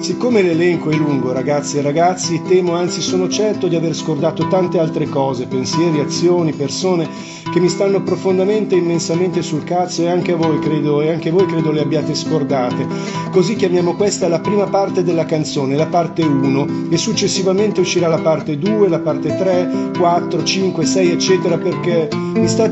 Siccome l'elenco è lungo, ragazzi e ragazzi, temo, anzi sono certo di aver scordato tante altre cose, pensieri, azioni, persone che mi stanno profondamente e immensamente sul cazzo, e anche voi credo le abbiate scordate. Così chiamiamo questa la prima parte della canzone, la parte 1, e successivamente uscirà la parte 2, la parte 3, 4, 5, 6, eccetera, perché mi state